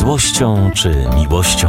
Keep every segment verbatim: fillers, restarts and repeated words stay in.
Złością czy miłością?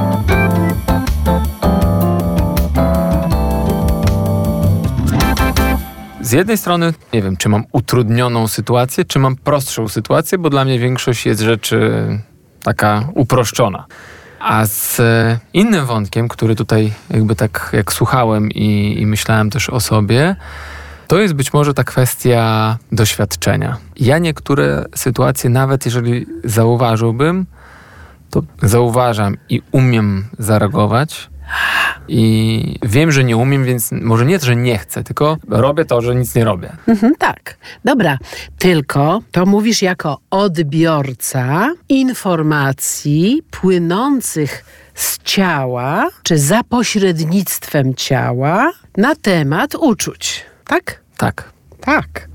Z jednej strony nie wiem, czy mam utrudnioną sytuację, czy mam prostszą sytuację, bo dla mnie większość jest rzeczy taka uproszczona. A z innym wątkiem, który tutaj jakby tak jak słuchałem i, i myślałem też o sobie, to jest być może ta kwestia doświadczenia. Ja niektóre sytuacje, nawet jeżeli zauważyłbym, to zauważam i umiem zareagować. I wiem, że nie umiem, więc może nie, że nie chcę, tylko robię to, że nic nie robię. Mhm, tak, dobra. Tylko to mówisz jako odbiorca informacji płynących z ciała, czy za pośrednictwem ciała na temat uczuć. Tak? Tak. Tak.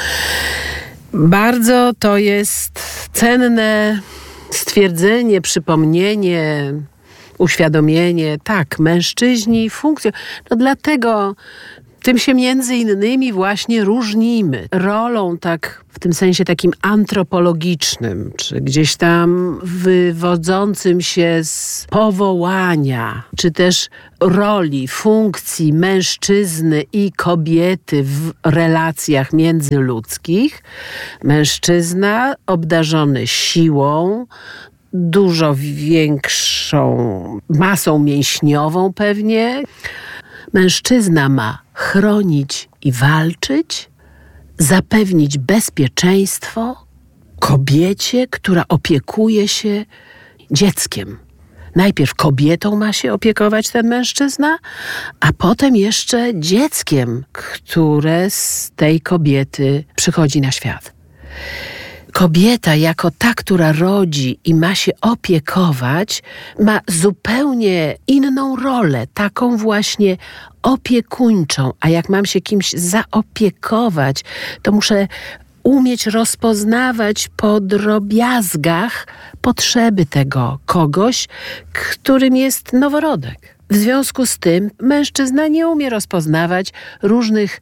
Bardzo to jest cenne stwierdzenie, przypomnienie, uświadomienie. Tak, mężczyźni funkcjonują. No dlatego tym się między innymi właśnie różnimy. Rolą tak w tym sensie takim antropologicznym, czy gdzieś tam wywodzącym się z powołania, czy też roli, funkcji mężczyzny i kobiety w relacjach międzyludzkich. Mężczyzna obdarzony siłą, dużo większą masą mięśniową pewnie. Mężczyzna ma chronić i walczyć, zapewnić bezpieczeństwo kobiecie, która opiekuje się dzieckiem. Najpierw kobietą ma się opiekować ten mężczyzna, a potem jeszcze dzieckiem, które z tej kobiety przychodzi na świat. Kobieta jako ta, która rodzi i ma się opiekować, ma zupełnie inną rolę, taką właśnie opiekuńczą. A jak mam się kimś zaopiekować, to muszę umieć rozpoznawać po drobiazgach potrzeby tego kogoś, którym jest noworodek. W związku z tym mężczyzna nie umie rozpoznawać różnych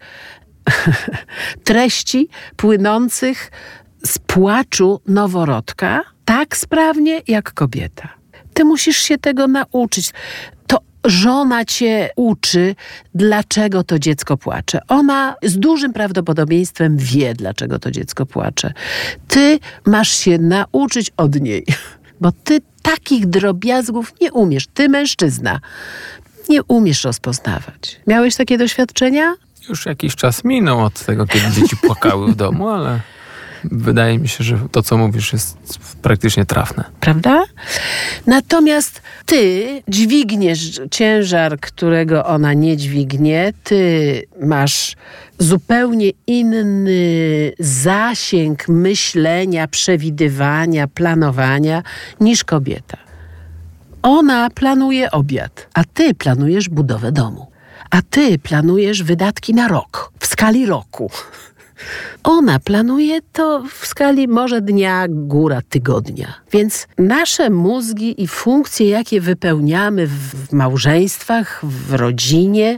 treści płynących z płaczu noworodka tak sprawnie jak kobieta. Ty musisz się tego nauczyć. To żona cię uczy, dlaczego to dziecko płacze. Ona z dużym prawdopodobieństwem wie, dlaczego to dziecko płacze. Ty masz się nauczyć od niej, bo ty takich drobiazgów nie umiesz. Ty, mężczyzna, nie umiesz rozpoznawać. Miałeś takie doświadczenia? Już jakiś czas minął od tego, kiedy dzieci płakały w domu, ale wydaje mi się, że to, co mówisz, jest praktycznie trafne. Prawda? Natomiast ty dźwigniesz ciężar, którego ona nie dźwignie. Ty masz zupełnie inny zasięg myślenia, przewidywania, planowania niż kobieta. Ona planuje obiad, a ty planujesz budowę domu. A ty planujesz wydatki na rok, w skali roku. Ona planuje to w skali może dnia, góra tygodnia. Więc nasze mózgi i funkcje, jakie wypełniamy w małżeństwach, w rodzinie,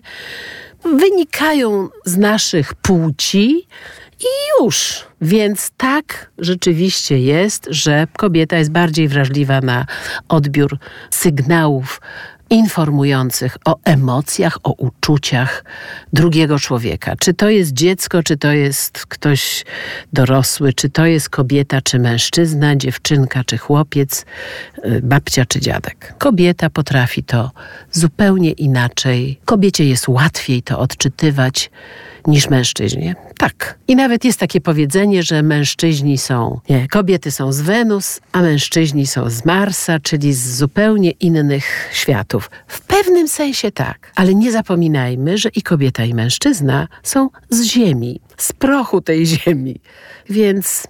wynikają z naszych płci i już. Więc tak rzeczywiście jest, że kobieta jest bardziej wrażliwa na odbiór sygnałów informujących o emocjach, o uczuciach drugiego człowieka. Czy to jest dziecko, czy to jest ktoś dorosły, czy to jest kobieta, czy mężczyzna, dziewczynka, czy chłopiec, babcia, czy dziadek. Kobieta potrafi to zupełnie inaczej. Kobiecie jest łatwiej to odczytywać niż mężczyźnie. Tak. I nawet jest takie powiedzenie, że mężczyźni są, nie, kobiety są z Wenus, a mężczyźni są z Marsa, czyli z zupełnie innych światów. W pewnym sensie tak, ale nie zapominajmy, że i kobieta, i mężczyzna są z Ziemi, z prochu tej Ziemi. Więc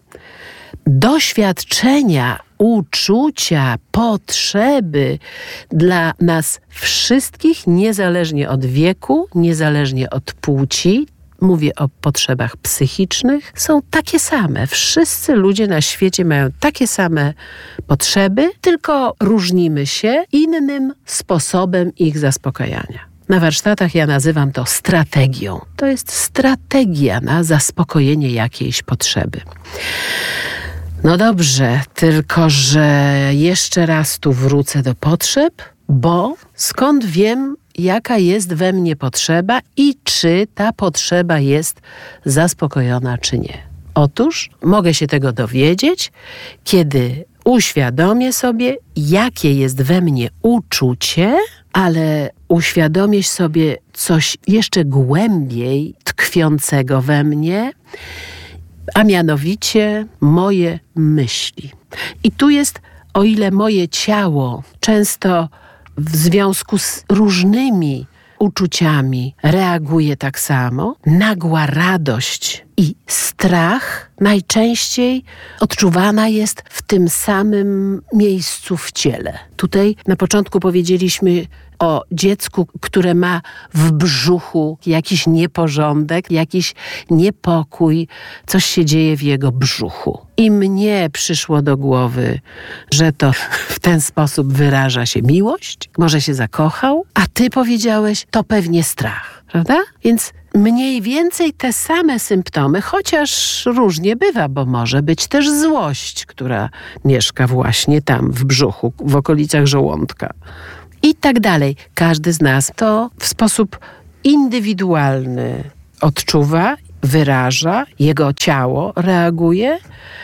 doświadczenia, uczucia, potrzeby dla nas wszystkich, niezależnie od wieku, niezależnie od płci, mówię o potrzebach psychicznych, są takie same. Wszyscy ludzie na świecie mają takie same potrzeby, tylko różnimy się innym sposobem ich zaspokajania. Na warsztatach ja nazywam to strategią. To jest strategia na zaspokojenie jakiejś potrzeby. No dobrze, tylko że jeszcze raz tu wrócę do potrzeb, bo skąd wiem, jaka jest we mnie potrzeba i czy ta potrzeba jest zaspokojona, czy nie. Otóż mogę się tego dowiedzieć, kiedy uświadomię sobie, jakie jest we mnie uczucie, ale uświadomię sobie coś jeszcze głębiej tkwiącego we mnie, a mianowicie moje myśli. I tu jest, o ile moje ciało często w związku z różnymi uczuciami reaguje tak samo, nagła radość i strach najczęściej odczuwana jest w tym samym miejscu w ciele. Tutaj na początku powiedzieliśmy o dziecku, które ma w brzuchu jakiś nieporządek, jakiś niepokój, coś się dzieje w jego brzuchu. I mnie przyszło do głowy, że to w ten sposób wyraża się miłość, może się zakochał, a ty powiedziałeś, to pewnie strach, prawda? Więc mniej więcej te same symptomy, chociaż różnie bywa, bo może być też złość, która mieszka właśnie tam w brzuchu, w okolicach żołądka. I tak dalej. Każdy z nas to w sposób indywidualny odczuwa, wyraża, jego ciało reaguje.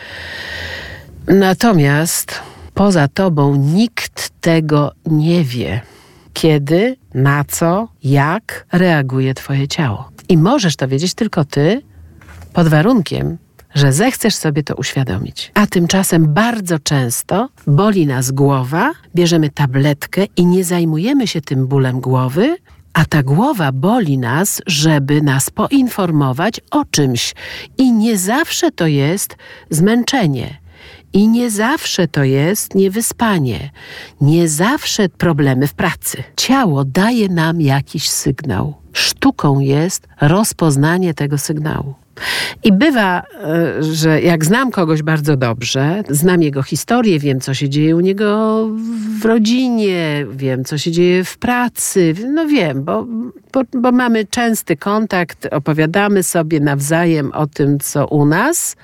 Natomiast poza tobą nikt tego nie wie. Kiedy, na co, jak reaguje twoje ciało. I możesz to wiedzieć tylko ty, pod warunkiem, że zechcesz sobie to uświadomić. A tymczasem bardzo często boli nas głowa, bierzemy tabletkę i nie zajmujemy się tym bólem głowy, a ta głowa boli nas, żeby nas poinformować o czymś. I nie zawsze to jest zmęczenie. I nie zawsze to jest niewyspanie. Nie zawsze problemy w pracy. Ciało daje nam jakiś sygnał. Sztuką jest rozpoznanie tego sygnału. I bywa, że jak znam kogoś bardzo dobrze, znam jego historię, wiem, co się dzieje u niego w rodzinie, wiem, co się dzieje w pracy, no wiem, bo, bo, bo mamy częsty kontakt, opowiadamy sobie nawzajem o tym, co u nas,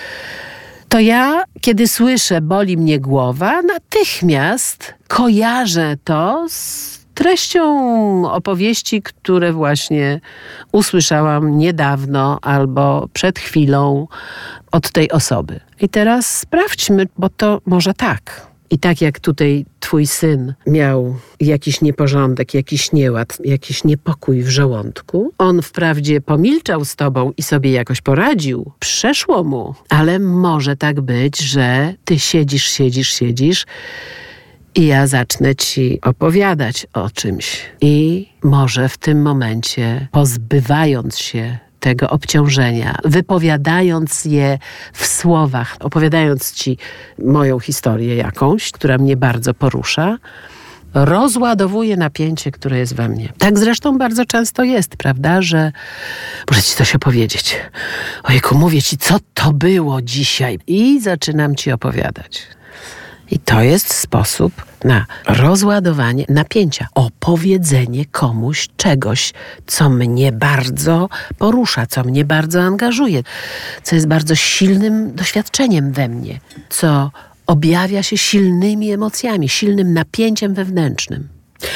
to ja, kiedy słyszę boli mnie głowa, natychmiast kojarzę to z treścią opowieści, które właśnie usłyszałam niedawno albo przed chwilą od tej osoby. I teraz sprawdźmy, bo to może tak. I tak jak tutaj twój syn miał jakiś nieporządek, jakiś nieład, jakiś niepokój w żołądku, on wprawdzie pomilczał z tobą i sobie jakoś poradził, przeszło mu, ale może tak być, że ty siedzisz, siedzisz, siedzisz i ja zacznę ci opowiadać o czymś. I może w tym momencie, pozbywając się tego obciążenia, wypowiadając je w słowach, opowiadając ci moją historię jakąś, która mnie bardzo porusza, rozładowuje napięcie, które jest we mnie. Tak zresztą bardzo często jest, prawda, że muszę ci coś opowiedzieć. Ojejku, mówię ci, co to było dzisiaj. I zaczynam ci opowiadać. I to jest sposób na rozładowanie napięcia. Opowiedzenie komuś czegoś, co mnie bardzo porusza, co mnie bardzo angażuje, co jest bardzo silnym doświadczeniem we mnie, co objawia się silnymi emocjami, silnym napięciem wewnętrznym.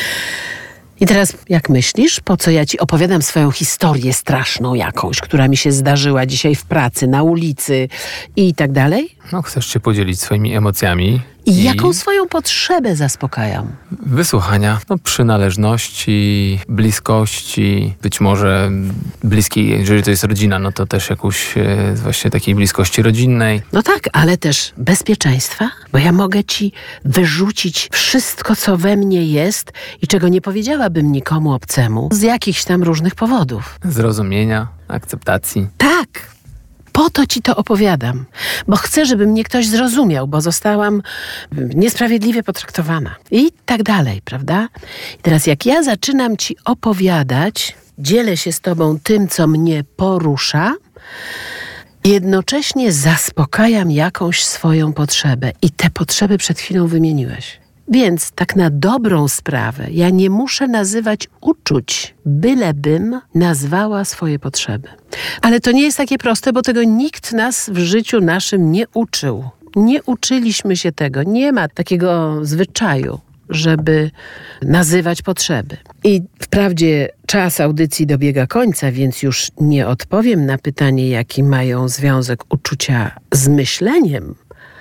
I teraz, jak myślisz, po co ja ci opowiadam swoją historię straszną jakąś, która mi się zdarzyła dzisiaj w pracy, na ulicy i tak dalej? No, chcesz się podzielić swoimi emocjami. I, I jaką swoją potrzebę zaspokajam? Wysłuchania, no, przynależności, bliskości, być może bliskiej, jeżeli to jest rodzina, no to też jakąś e, właśnie takiej bliskości rodzinnej. No tak, ale też bezpieczeństwa, bo ja mogę ci wyrzucić wszystko, co we mnie jest i czego nie powiedziałabym nikomu obcemu z jakichś tam różnych powodów. Zrozumienia, akceptacji. Tak. Po to ci to opowiadam, bo chcę, żeby mnie ktoś zrozumiał, bo zostałam niesprawiedliwie potraktowana i tak dalej, prawda? I teraz jak ja zaczynam ci opowiadać, dzielę się z tobą tym, co mnie porusza, jednocześnie zaspokajam jakąś swoją potrzebę i te potrzeby przed chwilą wymieniłeś. Więc tak na dobrą sprawę, ja nie muszę nazywać uczuć, bylebym nazwała swoje potrzeby. Ale to nie jest takie proste, bo tego nikt nas w życiu naszym nie uczył. Nie uczyliśmy się tego. Nie ma takiego zwyczaju, żeby nazywać potrzeby. I wprawdzie czas audycji dobiega końca, więc już nie odpowiem na pytanie, jaki mają związek uczucia z myśleniem,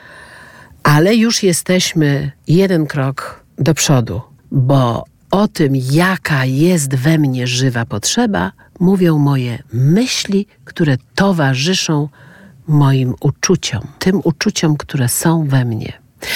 ale już jesteśmy jeden krok do przodu, bo o tym, jaka jest we mnie żywa potrzeba, mówią moje myśli, które towarzyszą moim uczuciom, tym uczuciom, które są we mnie.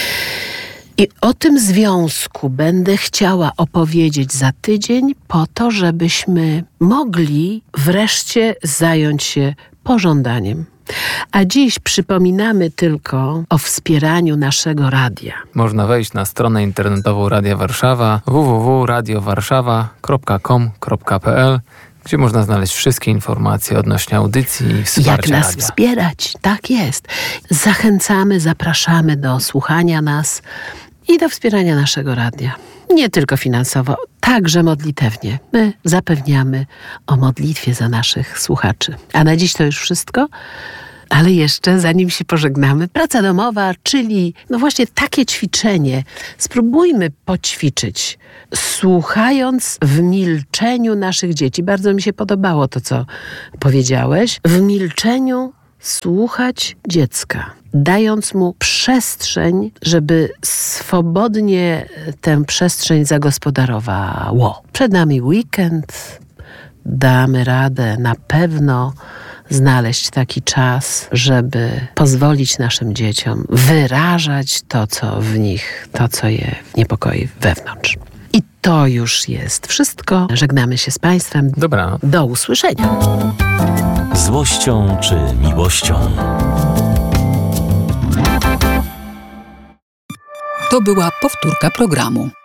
I o tym związku będę chciała opowiedzieć za tydzień po to, żebyśmy mogli wreszcie zająć się pożądaniem. A dziś przypominamy tylko o wspieraniu naszego radia. Można wejść na stronę internetową Radia Warszawa w w w kropka radio warszawa kropka com kropka p l, gdzie można znaleźć wszystkie informacje odnośnie audycji i wsparcia Jak nas radia. wspierać? Tak jest. Zachęcamy, zapraszamy do słuchania nas i do wspierania naszego radia. Nie tylko finansowo, także modlitewnie. My zapewniamy o modlitwie za naszych słuchaczy. A na dziś to już wszystko. Ale jeszcze, zanim się pożegnamy, praca domowa, czyli no właśnie takie ćwiczenie. Spróbujmy poćwiczyć, słuchając w milczeniu naszych dzieci. Bardzo mi się podobało to, co powiedziałeś. W milczeniu słuchać dziecka, dając mu przestrzeń, żeby swobodnie tę przestrzeń zagospodarowało. Przed nami weekend, damy radę na pewno znaleźć taki czas, żeby pozwolić naszym dzieciom wyrażać to, co w nich, to, co je niepokoi wewnątrz. I to już jest wszystko. Żegnamy się z Państwem. Dobranoc. Do usłyszenia. Złością czy miłością? To była powtórka programu.